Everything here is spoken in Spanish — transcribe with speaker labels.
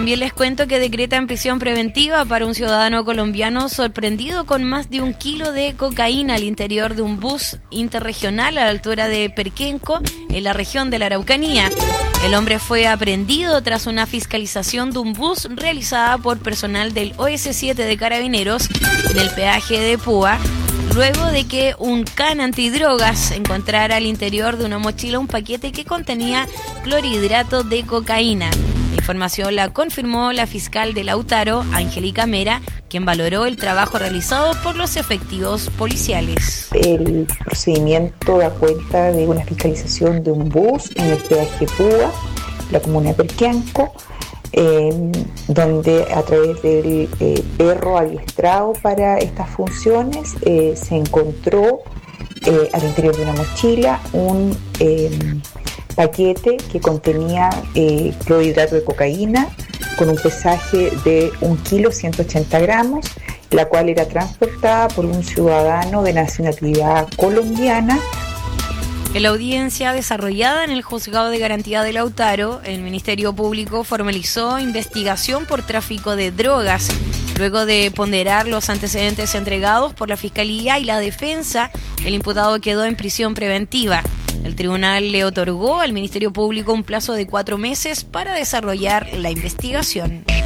Speaker 1: También les cuento que decretan prisión preventiva para un ciudadano colombiano sorprendido con más de 1 kilo de cocaína al interior de un bus interregional a la altura de Perquenco, en la región de la Araucanía. El hombre fue aprehendido tras una fiscalización de un bus realizada por personal del OS7 de Carabineros en el peaje de Púa, luego de que un can antidrogas encontrara al interior de una mochila un paquete que contenía clorhidrato de cocaína. La información la confirmó la fiscal de Lautaro, Angélica Mera, quien valoró el trabajo realizado por los efectivos policiales.
Speaker 2: El procedimiento da cuenta de una fiscalización de un bus en el peaje Púa, la comuna de Perquenco, donde a través del perro adiestrado para estas funciones se encontró al interior de una mochila un paquete que contenía clorhidrato de cocaína con un pesaje de 1,180 kg, la cual era transportada por un ciudadano de nacionalidad colombiana.
Speaker 1: En la audiencia desarrollada en el Juzgado de Garantía de Lautaro, el Ministerio Público formalizó investigación por tráfico de drogas. Luego de ponderar los antecedentes entregados por la Fiscalía y la defensa, el imputado quedó en prisión preventiva. El tribunal le otorgó al Ministerio Público un plazo de 4 meses para desarrollar la investigación.